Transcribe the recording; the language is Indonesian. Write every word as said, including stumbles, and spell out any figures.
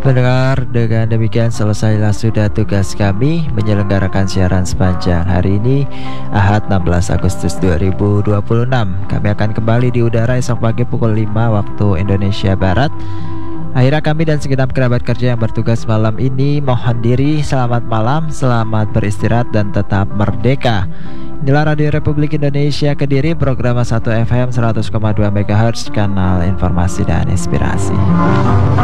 Pendengar, dengan demikian selesailah sudah tugas kami menyelenggarakan siaran sepanjang hari ini, Ahad enam belas Agustus dua ribu dua puluh enam. Kami akan kembali di udara esok pagi pukul lima waktu Indonesia Barat. Akhirnya kami dan segenap kerabat kerja yang bertugas malam ini mohon diri, selamat malam, selamat beristirahat dan tetap merdeka. Inilah Radio Republik Indonesia Kediri, program satu F M seratus koma dua MHz, kanal informasi dan inspirasi.